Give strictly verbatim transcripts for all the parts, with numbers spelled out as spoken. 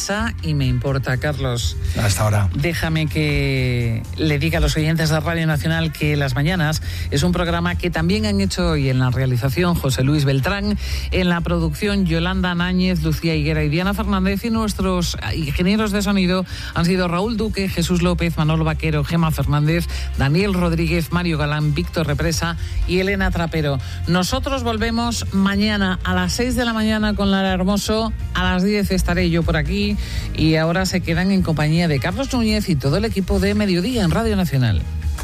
derecha y me importa. Carlos, hasta ahora. Déjame que le diga a los oyentes de Radio Nacional que Las Mañanas es un programa que también han hecho hoy en la realización José Luis Beltrán, en la producción Yolanda Náñez, Lucía Higuera y Diana Fernández, y nuestros ingenieros de sonido han sido Raúl Duque, Jesús López, Manolo Vaquero, Gema Fernández, Daniel Rodríguez, Mario Galán, Víctor Represa y Elena Trapero. Nosotros volvemos mañana a las seis de la mañana con Lara Hermoso, a las diez estaré yo por aquí y ahora se quedan en compañía de Carlos Núñez y todo el equipo de Mediodía en Radio Nacional.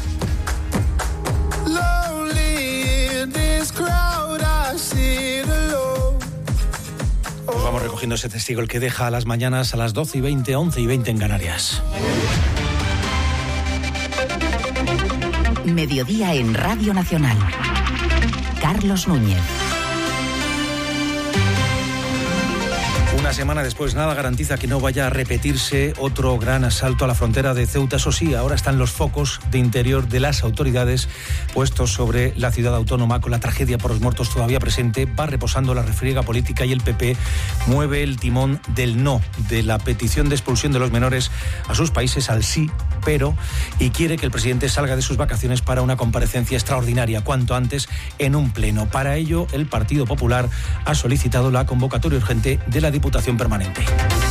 Pues vamos recogiendo ese testigo, el que deja a Las Mañanas a las doce y veinte, once y veinte en Canarias. Mediodía en Radio Nacional. Carlos Núñez. Una semana después, nada garantiza que no vaya a repetirse otro gran asalto a la frontera de Ceuta. Eso sí, ahora están los focos de interior de las autoridades puestos sobre la ciudad autónoma, con la tragedia por los muertos todavía presente. Va reposando la refriega política y el P P mueve el timón del no, de la petición de expulsión de los menores a sus países al sí, pero, y quiere que el presidente salga de sus vacaciones para una comparecencia extraordinaria cuanto antes en un pleno. Para ello, el Partido Popular ha solicitado la convocatoria urgente de la Diputación Permanente.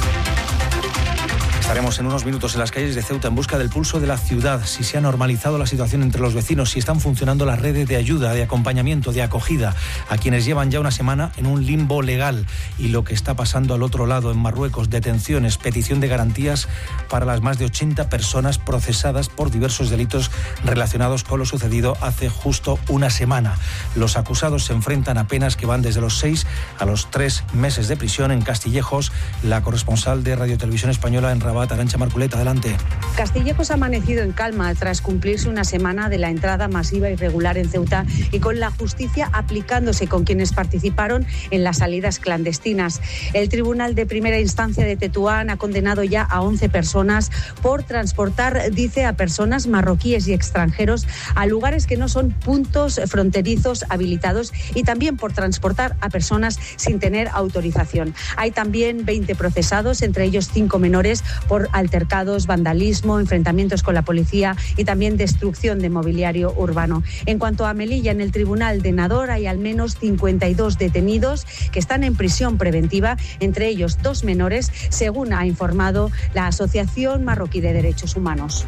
Estaremos en unos minutos en las calles de Ceuta en busca del pulso de la ciudad, si se ha normalizado la situación entre los vecinos, si están funcionando las redes de ayuda, de acompañamiento, de acogida a quienes llevan ya una semana en un limbo legal, y lo que está pasando al otro lado en Marruecos: detenciones, petición de garantías para las más de ochenta personas procesadas por diversos delitos relacionados con lo sucedido hace justo una semana. Los acusados se enfrentan a penas que van desde los seis a los tres meses de prisión. En Castillejos, la corresponsal de Radio Televisión Española en Rabat, Arantxa Marculeta, adelante. Castillejos ha amanecido en calma tras cumplirse una semana de la entrada masiva y irregular en Ceuta, y con la justicia aplicándose con quienes participaron en las salidas clandestinas. El Tribunal de Primera Instancia de Tetuán ha condenado ya a once personas por transportar, dice, a personas marroquíes y extranjeros a lugares que no son puntos fronterizos habilitados, y también por transportar a personas sin tener autorización. Hay también veinte procesados, entre ellos cinco menores, por altercados, vandalismo, enfrentamientos con la policía y también destrucción de mobiliario urbano. En cuanto a Melilla, en el Tribunal de Nador hay al menos cincuenta y dos detenidos que están en prisión preventiva, entre ellos dos menores, según ha informado la Asociación Marroquí de Derechos Humanos.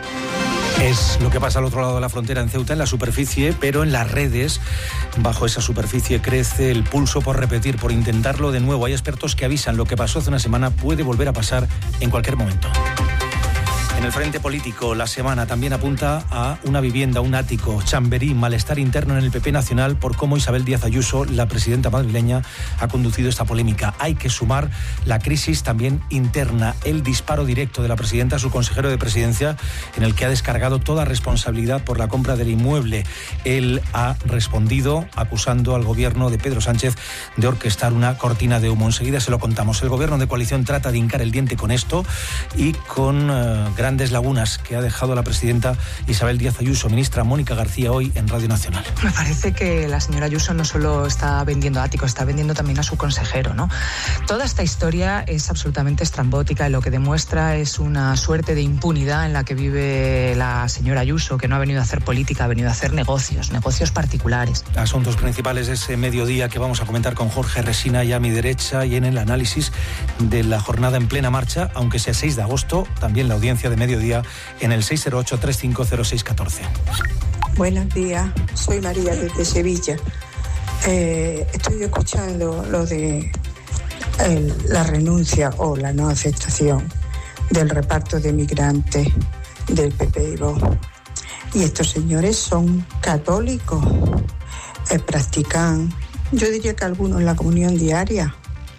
Es lo que pasa al otro lado de la frontera en Ceuta, en la superficie, pero en las redes, bajo esa superficie, crece el pulso por repetir, por intentarlo de nuevo. Hay expertos que avisan: lo que pasó hace una semana puede volver a pasar en cualquier momento. En el frente político, la semana también apunta a una vivienda, un ático, Chamberí, malestar interno en el P P nacional por cómo Isabel Díaz Ayuso, la presidenta madrileña, ha conducido esta polémica. Hay que sumar la crisis también interna, el disparo directo de la presidenta a su consejero de presidencia, en el que ha descargado toda responsabilidad por la compra del inmueble. Él ha respondido acusando al gobierno de Pedro Sánchez de orquestar una cortina de humo. Enseguida se lo contamos. El gobierno de coalición trata de hincar el diente con esto y con uh, gran grandes lagunas que ha dejado la presidenta Isabel Díaz Ayuso. Ministra Mónica García, hoy en Radio Nacional. Me parece que la señora Ayuso no solo está vendiendo áticos, está vendiendo también a su consejero, ¿no? Toda esta historia es absolutamente estrambótica y lo que demuestra es una suerte de impunidad en la que vive la señora Ayuso, que no ha venido a hacer política, ha venido a hacer negocios, negocios particulares. Asuntos principales de ese mediodía que vamos a comentar con Jorge Resina y a mi derecha, y en el análisis de la jornada en plena marcha, aunque sea seis de agosto, también la audiencia de mediodía en el seis cero ocho, tres cinco cero seis uno cuatro. Buenos días, soy María desde Sevilla. Eh, estoy escuchando lo de el, la renuncia o la no aceptación del reparto de migrantes del P P y Vox. Y estos señores son católicos, eh, practican, yo diría que algunos la comunión diaria.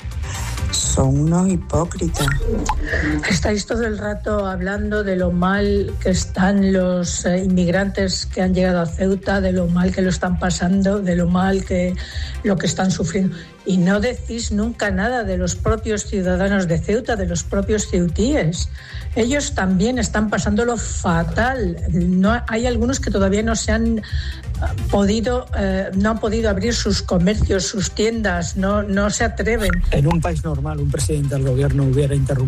Son unos hipócritas. Estáis todo el rato hablando de lo mal que están los eh, inmigrantes que han llegado a Ceuta, de lo mal que lo están pasando, de lo mal que lo que están sufriendo. Y no decís nunca nada de los propios ciudadanos de Ceuta, de los propios ceutíes. Ellos también están pasándolo fatal. No, hay algunos que todavía no se han podido, eh, no han podido abrir sus comercios, sus tiendas, no, no se atreven. En un país normal, un presidente del gobierno hubiera interrumpido